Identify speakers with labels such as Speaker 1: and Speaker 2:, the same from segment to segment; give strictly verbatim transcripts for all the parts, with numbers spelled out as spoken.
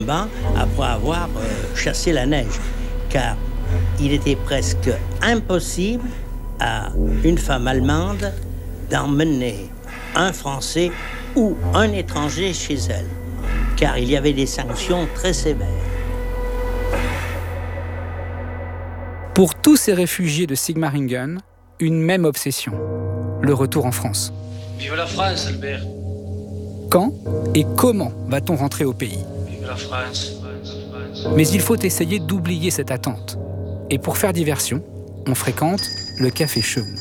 Speaker 1: Après avoir euh, chassé la neige, car il était presque impossible à une femme allemande d'emmener un Français ou un étranger chez elle, car il y avait des sanctions très sévères.
Speaker 2: Pour tous ces réfugiés de Sigmaringen, une même obsession, le retour en France.
Speaker 3: Vive la France, Albert.
Speaker 2: Quand et comment va-t-on rentrer au pays ?
Speaker 3: Vive la France.
Speaker 2: Mais il faut essayer d'oublier cette attente. Et pour faire diversion, on fréquente le Café Schön.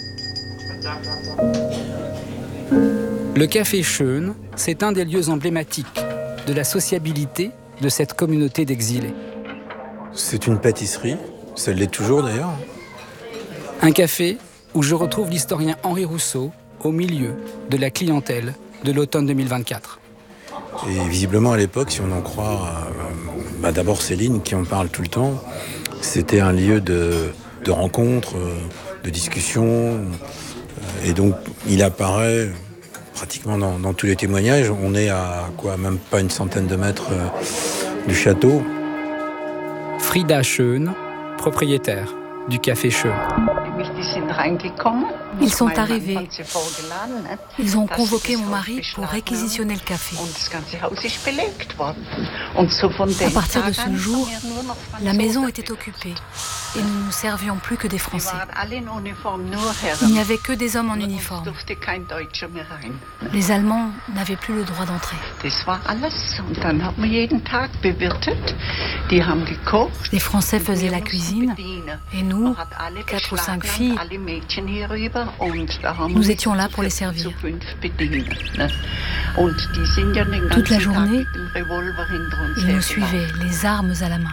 Speaker 2: Le Café Schön, c'est un des lieux emblématiques de la sociabilité de cette communauté d'exilés.
Speaker 4: C'est une pâtisserie, ça l'est toujours d'ailleurs.
Speaker 2: Un café où je retrouve l'historien Henri Rousseau au milieu de la clientèle de l'automne deux mille vingt-quatre.
Speaker 4: Et visiblement à l'époque, si on en croit euh, bah d'abord Céline qui en parle tout le temps, c'était un lieu de, de rencontre, de discussion. Et donc il apparaît pratiquement dans, dans tous les témoignages. On est à quoi, même pas une centaine de mètres euh, du château.
Speaker 2: Frida Schön, propriétaire du Café Schön.
Speaker 5: Ils sont arrivés. Ils ont convoqué mon mari pour réquisitionner le café. À partir de ce jour, la maison était occupée et nous ne servions plus que des Français. Il n'y avait que des hommes en uniforme. Les Allemands n'avaient plus le droit d'entrer. Les Français faisaient la cuisine et nous, quatre ou cinq filles, nous étions là pour les servir. Toute la journée, ils nous suivaient, les armes à la main.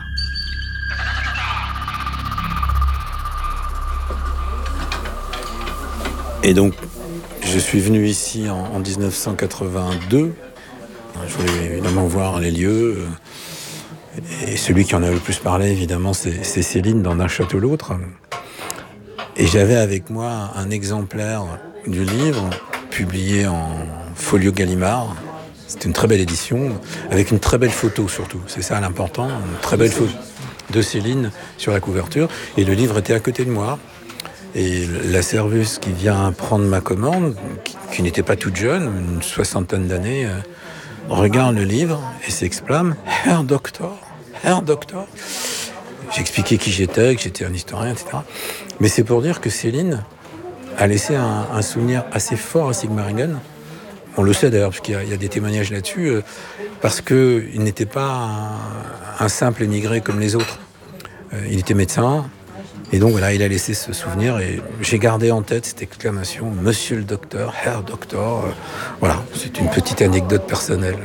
Speaker 4: Et donc, je suis venu ici en, en dix-neuf cent quatre-vingt-deux. Je voulais évidemment voir les lieux. Et celui qui en a le plus parlé, évidemment, c'est, c'est Céline dans D'un château l'autre. Et j'avais avec moi un exemplaire du livre, publié en folio Gallimard. C'était une très belle édition, avec une très belle photo surtout. C'est ça l'important, une très belle photo de Céline sur la couverture. Et le livre était à côté de moi. Et la serveuse qui vient prendre ma commande, qui, qui n'était pas toute jeune, une soixantaine d'années, euh, regarde le livre et s'exclame « Herr Doctor, Herr Doctor ». J'ai expliqué qui j'étais, que j'étais un historien, et cetera. Mais c'est pour dire que Céline a laissé un, un souvenir assez fort à Sigmaringen. On le sait d'ailleurs, parce qu'il y a, il y a des témoignages là-dessus, euh, parce qu'il n'était pas un, un simple émigré comme les autres. Euh, il était médecin. Et donc voilà, il a laissé ce souvenir et j'ai gardé en tête cette exclamation « Monsieur le docteur, Herr Doctor ». Voilà, c'est une petite anecdote personnelle.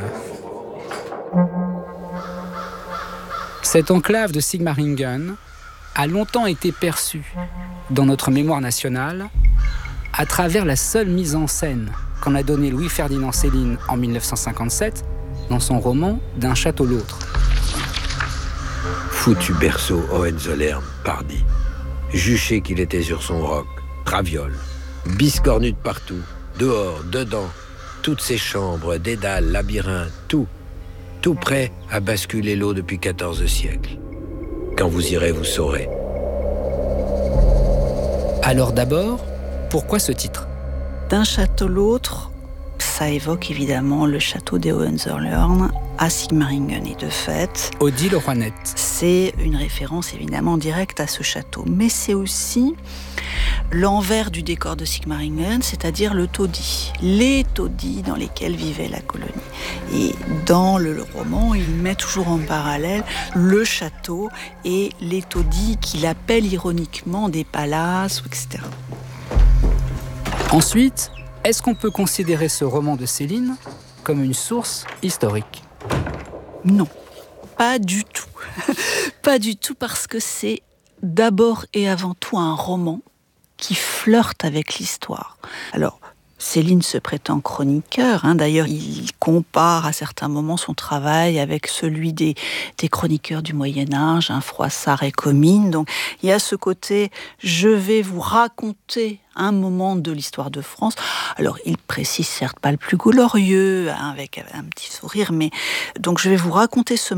Speaker 2: Cette enclave de Sigmaringen a longtemps été perçue dans notre mémoire nationale à travers la seule mise en scène qu'en a donnée Louis-Ferdinand Céline en dix-neuf cent cinquante-sept dans son roman « D'un château l'autre ».
Speaker 6: Foutu berceau Hohenzollern, pardi. Juché qu'il était sur son roc, raviole, biscornu de partout, dehors, dedans, toutes ces chambres, dédales, labyrinthes, tout, tout prêt à basculer l'eau depuis quatorze siècles. Quand vous irez, vous saurez.
Speaker 2: Alors d'abord, pourquoi ce titre ?
Speaker 7: D'un château l'autre, ça évoque évidemment le château des Hohenzollern à Sigmaringen. Et de fait,
Speaker 2: Odile Rouanette.
Speaker 7: C'est une référence évidemment directe à ce château. Mais c'est aussi l'envers du décor de Sigmaringen, c'est-à-dire le taudis, les taudis dans lesquels vivait la colonie. Et dans le, le roman, il met toujours en parallèle le château et les taudis qu'il appelle ironiquement des palaces, et cetera.
Speaker 2: Ensuite, est-ce qu'on peut considérer ce roman de Céline comme une source historique ?
Speaker 7: Non, pas du tout. Pas du tout, parce que c'est d'abord et avant tout un roman qui flirte avec l'histoire. Alors, Céline se prétend chroniqueur. Hein. D'ailleurs, il compare à certains moments son travail avec celui des, des chroniqueurs du Moyen-Âge, hein, Froissart et Comines. Donc, il y a ce côté, je vais vous raconter un moment de l'histoire de France. Alors, il précise certes pas le plus glorieux, hein, avec un petit sourire, mais donc je vais vous raconter ce